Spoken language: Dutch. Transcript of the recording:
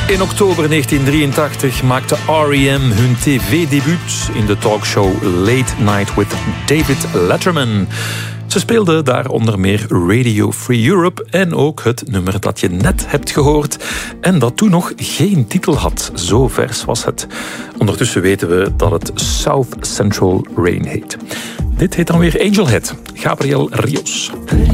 In oktober 1983 maakte R.E.M. hun tv-debuut in de talkshow Late Night with David Letterman. Ze speelden daar onder meer Radio Free Europe en ook het nummer dat je net hebt gehoord en dat toen nog geen titel had. Zo vers was het. Ondertussen weten we dat het South Central Rain heet. Dit heet dan weer Angelhead. Gabriel Rios.